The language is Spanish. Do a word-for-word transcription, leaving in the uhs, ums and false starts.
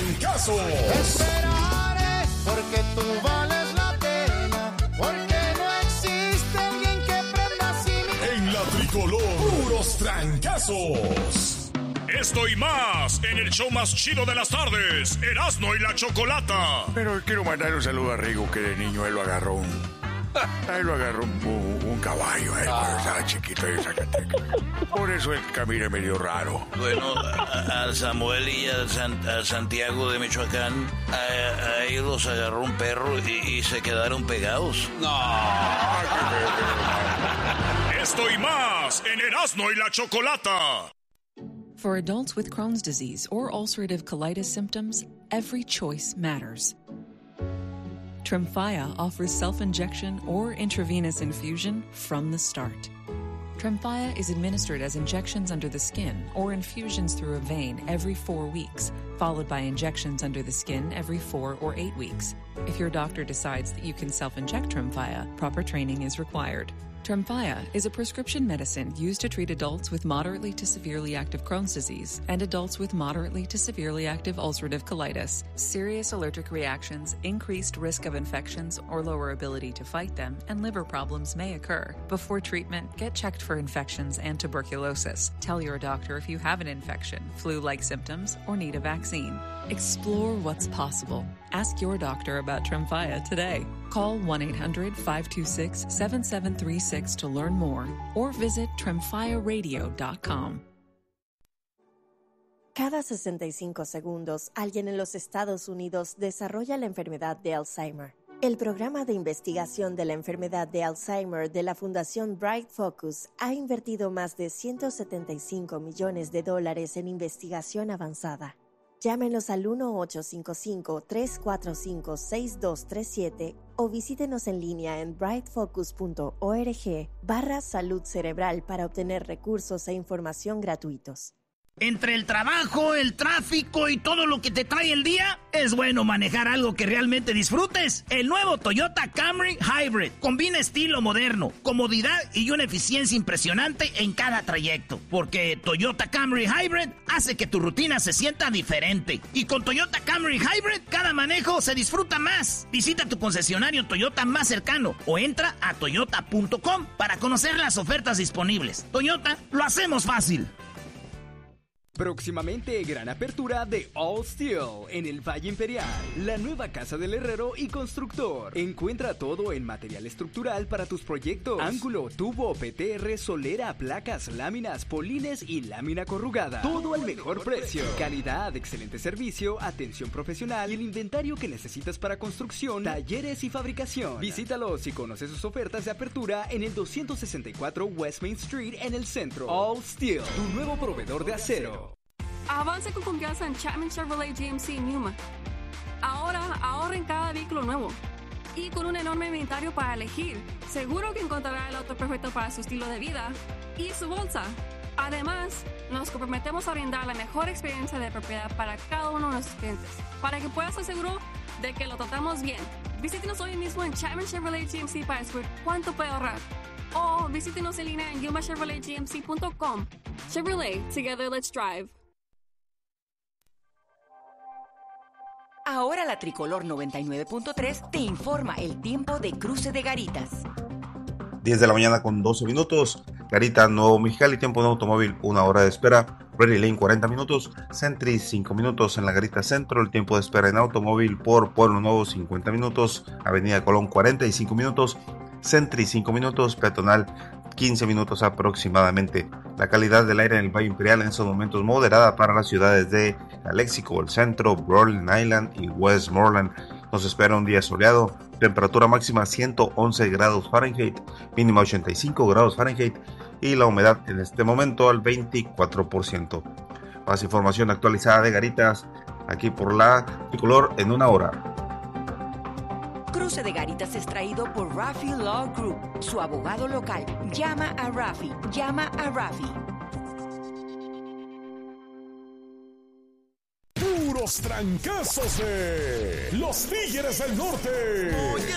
trancazos. Te esperaré porque tú vales la pena, porque no existe alguien que prenda sin mí. En la tricolor, puros trancazos. Esto y más en el show más chido de las tardes, Erasmo y la Chocolata. Pero quiero mandar un saludo a Rigo, que de niño él lo agarró un... Él lo agarró un, un, un caballo, él, cuando estaba chiquito de Zacatecas. Por eso el camino medio raro. Bueno, a, a Samuel y a, San, a Santiago de Michoacán, a, a ellos los agarró un perro y, y se quedaron pegados. No. Esto y más en Erasmo y la Chocolata. For adults with Crohn's disease or ulcerative colitis symptoms, every choice matters. Tremfya offers self-injection or intravenous infusion from the start. Tremfya is administered as injections under the skin or infusions through a vein every four weeks, followed by injections under the skin every four or eight weeks. If your doctor decides that you can self-inject Tremfya, proper training is required. Tremfya is a prescription medicine used to treat adults with moderately to severely active Crohn's disease and adults with moderately to severely active ulcerative colitis. Serious allergic reactions, increased risk of infections or lower ability to fight them, and liver problems may occur. Before treatment, get checked for infections and tuberculosis. Tell your doctor if you have an infection, flu-like symptoms, or need a vaccine. Explore what's possible. Ask your doctor about Tremfya today. Call one eight hundred five two six seven seven three six to learn more or visit tremfya radio dot com. Cada sesenta y cinco segundos, alguien en los Estados Unidos desarrolla la enfermedad de Alzheimer. El programa de investigación de la enfermedad de Alzheimer de la Fundación Bright Focus ha invertido más de ciento setenta y cinco millones de dólares en investigación avanzada. Llámenos al uno ocho cinco cinco, tres cuatro cinco, seis dos tres siete o visítenos en línea en brightfocus punto org barra salud cerebral para obtener recursos e información gratuitos. Entre el trabajo, el tráfico y todo lo que te trae el día, es bueno manejar algo que realmente disfrutes. El nuevo Toyota Camry Hybrid combina estilo moderno, comodidad y una eficiencia impresionante en cada trayecto. Porque Toyota Camry Hybrid hace que tu rutina se sienta diferente. Y con Toyota Camry Hybrid, cada manejo se disfruta más. Visita tu concesionario Toyota más cercano o entra a toyota punto com para conocer las ofertas disponibles. Toyota, lo hacemos fácil. Próximamente, gran apertura de All Steel en el Valle Imperial, la nueva casa del herrero y constructor. Encuentra todo en material estructural para tus proyectos: ángulo, tubo, P T R, solera, placas, láminas, polines y lámina corrugada. Todo al mejor precio. Calidad, excelente servicio, atención profesional y el inventario que necesitas para construcción, talleres y fabricación. Visítalos y conoce sus ofertas de apertura en el doscientos sesenta y cuatro West Main Street en el centro. All Steel, tu nuevo proveedor de acero. Avance con confianza en Chapman Chevrolet G M C en Yuma. Ahora ahorra en cada vehículo nuevo. Y con un enorme inventario para elegir, seguro que encontrará el auto perfecto para su estilo de vida y su bolsa. Además, nos comprometemos a brindar la mejor experiencia de propiedad para cada uno de nuestros clientes, para que puedas estar seguro de que lo tratamos bien. Visítenos hoy mismo en Chapman Chevrolet G M C para descubrir cuánto puede ahorrar. O visítenos en línea en yuma chevrolet g m c punto com. Chevrolet, together let's drive. Ahora la Tricolor noventa y nueve punto tres te informa el tiempo de Cruce de Garitas. diez de la mañana con doce minutos. Garita Nuevo Mexicali, tiempo de automóvil, una hora de espera. Ready Lane, cuarenta minutos. Sentry, cinco minutos en la Garita Centro. El tiempo de espera en automóvil por Pueblo Nuevo, cincuenta minutos. Avenida Colón, cuarenta y cinco minutos. Sentry, cinco minutos. Peatonal, quince minutos aproximadamente. La calidad del aire en el Valle Imperial en estos momentos moderada para las ciudades de Calexico, el centro, Berlin Island y Westmoreland. Nos espera un día soleado, temperatura máxima ciento once grados Fahrenheit, mínima ochenta y cinco grados Fahrenheit y la humedad en este momento al veinticuatro por ciento. Más información actualizada de Garitas aquí por la Tricolor en una hora. Cruce de Garitas es traído por Rafi Law Group, su abogado local. Llama a Rafi, llama a Rafi. Puros trancazos de los Tigres del Norte. Oh, yeah.